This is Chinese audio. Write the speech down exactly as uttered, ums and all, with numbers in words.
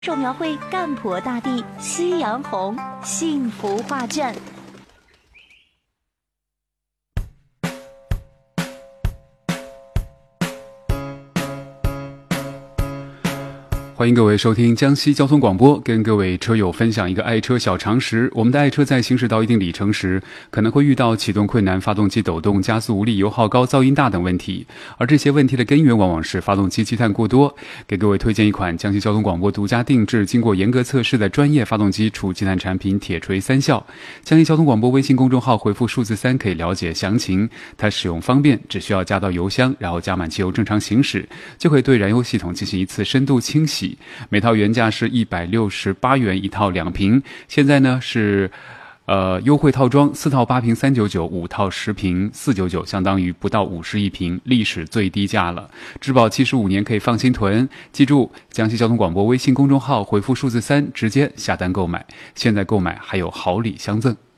手描绘干婆大地夕阳红幸福画卷。 欢迎各位收听江西交通广播，跟各位车友分享一个爱车小常识。我们的爱车在行驶到一定里程时，可能会遇到启动困难、发动机抖动、加速无力、油耗高、噪音大等问题，而这些问题的根源往往是发动机积碳过多。给各位推荐一款江西交通广播独家定制、经过严格测试的专业发动机除积碳产品铁锤三效。江西交通广播微信公众号回复数字三可以了解详情。它使用方便，只需要加到油箱，然后加满汽油正常行驶，就会对燃油系统进行一次深度清洗。每套原价是一百六十八元一套两瓶，现在呢是呃优惠套装，四套八瓶三九九，五套十瓶四九九，相当于不到五十一瓶，历史最低价了。质保七十五年，可以放心囤。记住，江西交通广播微信公众号回复数字三直接下单购买，现在购买还有好礼相赠。